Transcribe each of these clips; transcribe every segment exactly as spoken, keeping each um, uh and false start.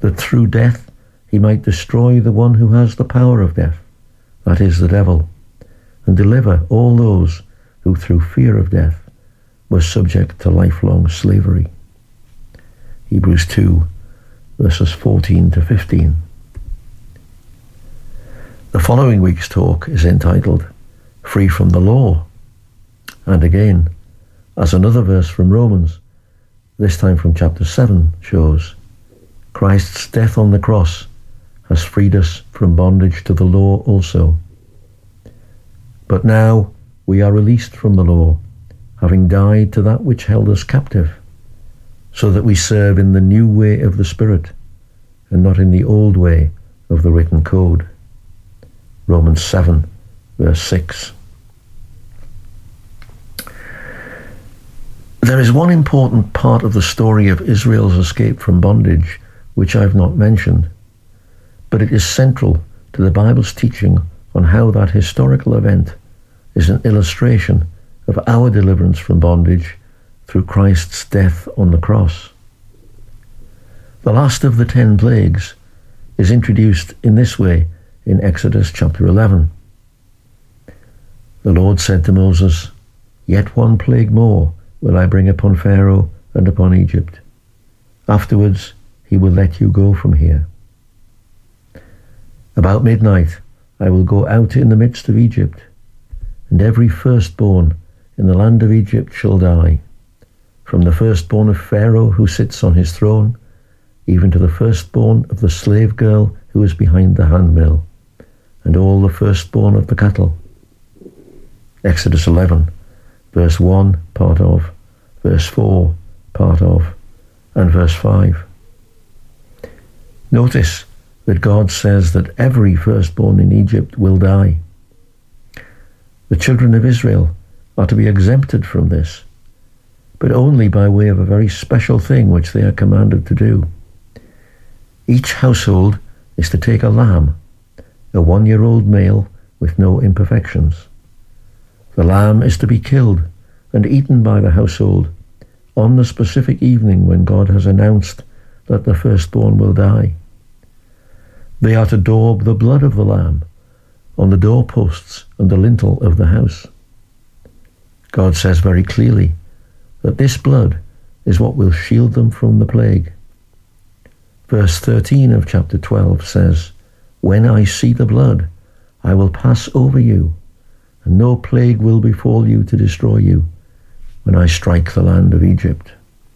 that through death he might destroy the one who has the power of death, that is, the devil, and deliver all those who through fear of death were subject to lifelong slavery. Hebrews two, verses fourteen to fifteen. The following week's talk is entitled Free from the Law, and again, as another verse from Romans, this time from chapter seven, shows, Christ's death on the cross has freed us from bondage to the law also. But now we are released from the law, having died to that which held us captive, so that we serve in the new way of the Spirit, and not in the old way of the written code. Romans seven, verse six. There is one important part of the story of Israel's escape from bondage which I've not mentioned, but it is central to the Bible's teaching on how that historical event is an illustration of our deliverance from bondage through Christ's death on the cross. The last of the ten plagues is introduced in this way in Exodus chapter eleven. The Lord said to Moses, "Yet one plague more will I bring upon Pharaoh and upon Egypt. Afterwards he will let you go from here. About midnight I will go out in the midst of Egypt, and every firstborn in the land of Egypt shall die, from the firstborn of Pharaoh who sits on his throne, even to the firstborn of the slave girl who is behind the handmill, and all the firstborn of the cattle." Exodus eleven, verse one, part of, verse four, part of, and verse five. Notice that God says that every firstborn in Egypt will die. The children of Israel are to be exempted from this, but only by way of a very special thing which they are commanded to do. Each household is to take a lamb, a one-year-old male with no imperfections. The lamb is to be killed and eaten by the household on the specific evening when God has announced that the firstborn will die. They are to daub the blood of the lamb on the doorposts and the lintel of the house. God says very clearly that this blood is what will shield them from the plague. Verse thirteen of chapter twelve says, "When I see the blood, I will pass over you, and no plague will befall you to destroy you when I strike the land of Egypt."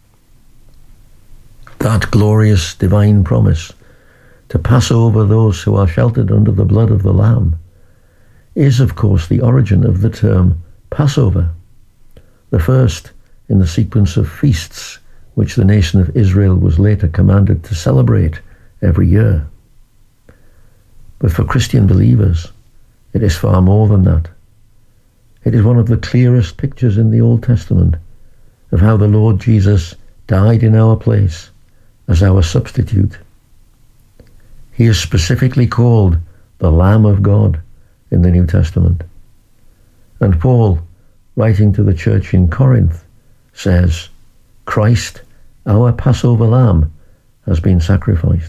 That glorious divine promise to pass over those who are sheltered under the blood of the Lamb is, of course, the origin of the term Passover, the first in the sequence of feasts which the nation of Israel was later commanded to celebrate every year. But for Christian believers, it is far more than that. It is one of the clearest pictures in the Old Testament of how the Lord Jesus died in our place as our substitute. He is specifically called the Lamb of God in the New Testament. And Paul, writing to the church in Corinth, says, "Christ, our Passover Lamb, has been sacrificed."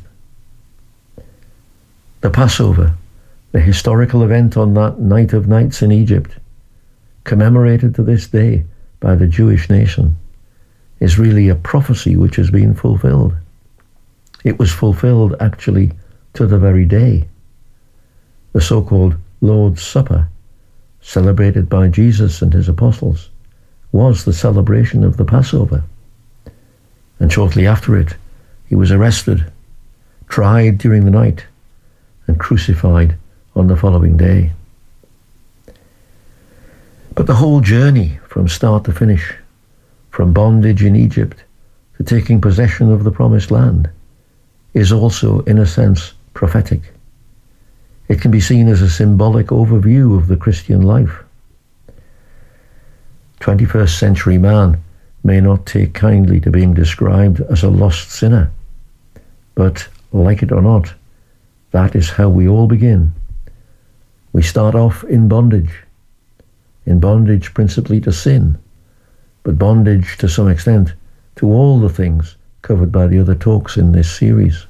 The Passover, the historical event on that night of nights in Egypt, commemorated to this day by the Jewish nation, is really a prophecy which has been fulfilled. It was fulfilled actually to the very day. The so-called Lord's Supper, celebrated by Jesus and his apostles, was the celebration of the Passover. And shortly after it, he was arrested, tried during the night, and crucified on the following day. But the whole journey from start to finish, from bondage in Egypt to taking possession of the promised land, is also, in a sense, prophetic. It can be seen as a symbolic overview of the Christian life. twenty-first century man may not take kindly to being described as a lost sinner, but, like it or not, that is how we all begin. We start off in bondage, in bondage principally to sin, but bondage to some extent to all the things covered by the other talks in this series.